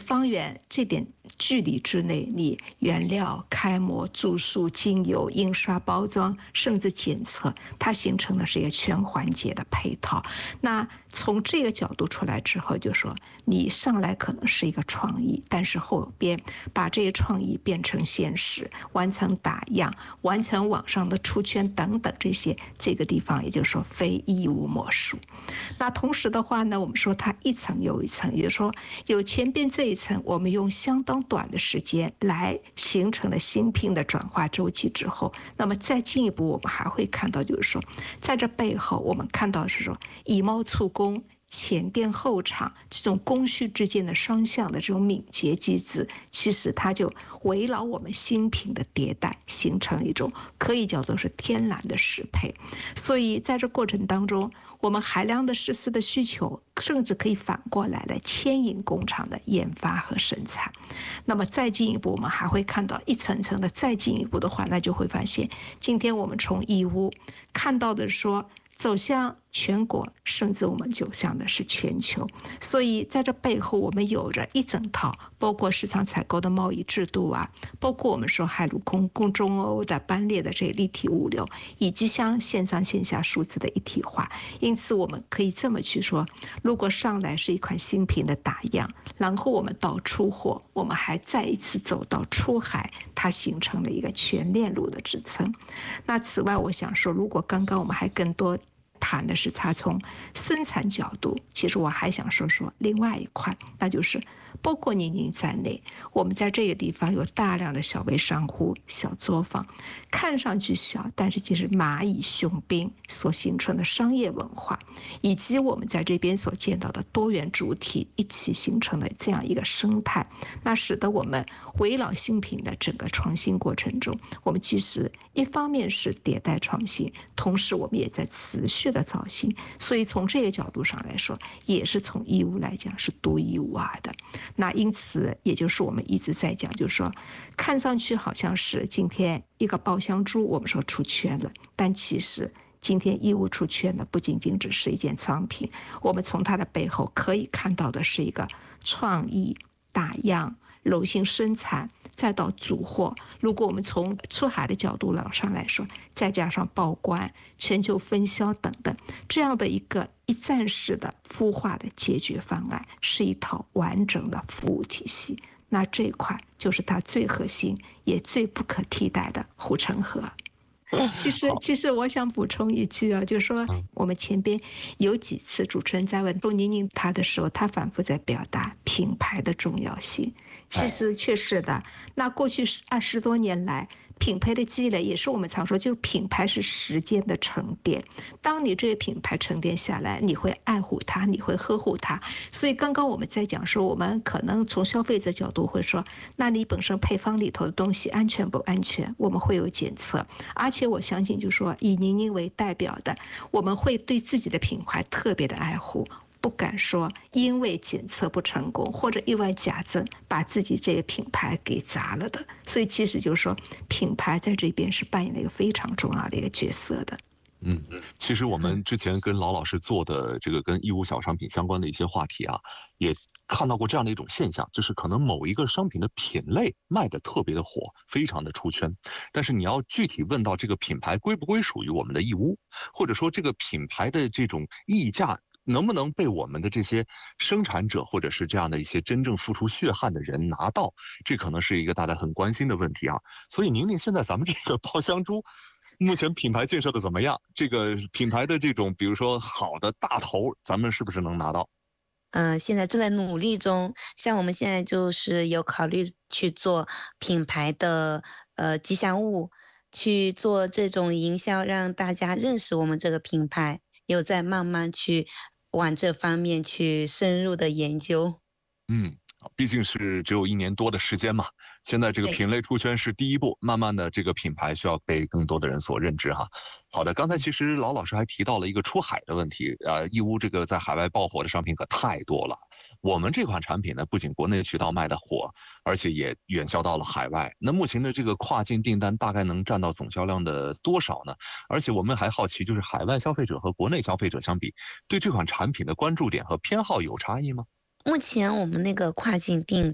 方圆这点距离之内，你原料、开模、注塑、精油、印刷、包装，甚至检测，它形成的是一个全环节的配套。那从这个角度出来之后，就说你上来可能是一个创意，但是后边把这些创意变成现实，完成打样，完成网上的出圈等等这些，这个地方也就是说非义乌莫属。那同时的话呢，我们说它一层又一层，也就是说有前边这一层，我们用相当短的时间来形成了新品的转化周期之后，那么再进一步，我们还会看到，就是说，在这背后，我们看到是说以貌促工。前店后厂这种供需之间的双向的这种敏捷机制，其实它就围绕我们新品的迭代，形成一种可以叫做是天然的适配。所以在这过程当中，我们海量的实施的需求，甚至可以反过来来牵引工厂的研发和生产。那么再进一步，我们还会看到一层层的再进一步的话，那就会发现，今天我们从义乌看到的说。走向全国，甚至我们走向的是全球。所以在这背后，我们有着一整套，包括市场采购的贸易制度啊，包括我们说海陆空中欧的班列的这立体物流，以及像线上线下数字的一体化。因此，我们可以这么去说：如果上来是一款新品的打样，然后我们到出货，我们还再一次走到出海，它形成了一个全链路的支撑。那此外，我想说，如果刚刚我们还更多谈的是它从生产角度，其实我还想说另外一块，那就是包括您在内，我们在这个地方有大量的小微商户、小作坊，看上去小，但是其实蚂蚁雄兵所形成的商业文化，以及我们在这边所见到的多元主体一起形成了这样一个生态，那使得我们围绕新品的整个创新过程中，我们其实一方面是迭代创新，同时我们也在持续的造新。所以从这个角度上来说，也是从义乌来讲是独一无二的。那因此，也就是我们一直在讲，就是说，看上去好像是今天一个爆香猪，我们说出圈了，但其实今天义乌出圈的不仅仅只是一件商品，我们从它的背后可以看到的是一个创意、打样、柔性生产，再到主货。如果我们从出海的角度上来说，再加上报关、全球分销等等，这样的一个一站式的孵化的解决方案，是一套完整的服务体系。那这一块就是它最核心也最不可替代的护城河。其实我想补充一句啊，就是说我们前边有几次主持人在问陆宁宁他的时候，他反复在表达品牌的重要性。其实确实的，那过去20多年来，品牌的积累也是我们常说，就是品牌是时间的沉淀。当你这个品牌沉淀下来，你会爱护它，你会呵护它。所以刚刚我们在讲说，我们可能从消费者角度会说，那你本身配方里头的东西安全不安全？我们会有检测，而且我相信，就是说以宁宁为代表的，我们会对自己的品牌特别的爱护。不敢说因为检测不成功或者意外假证把自己这个品牌给砸了的，所以其实就是说品牌在这边是扮演了一个非常重要的一个角色的。 其实我们之前跟老师做的这个跟义乌小商品相关的一些话题啊，也看到过这样的一种现象，就是可能某一个商品的品类卖得特别的火，非常的出圈，但是你要具体问到这个品牌归不归属于我们的义乌，或者说这个品牌的这种溢价能不能被我们的这些生产者或者是这样的一些真正付出血汗的人拿到，这可能是一个大家很关心的问题啊。所以宁宁，现在咱们这个爆香猪目前品牌建设的怎么样？这个品牌的这种比如说好的大头，咱们是不是能拿到？ 现在正在努力中，像我们现在就是有考虑去做品牌的吉祥物，去做这种营销，让大家认识我们这个品牌，有在慢慢去往这方面去深入的研究。 毕竟是只有1年多的时间嘛，现在这个品类出圈是第一步，慢慢的这个品牌需要被更多的人所认知哈。好的，刚才其实老师还提到了一个出海的问题，义乌这个在海外爆火的商品可太多了。我们这款产品呢，不仅国内渠道卖的火，而且也远销到了海外。那目前的这个跨境订单大概能占到总销量的多少呢？而且我们还好奇，就是海外消费者和国内消费者相比，对这款产品的关注点和偏好有差异吗？ 目前我们那个跨境订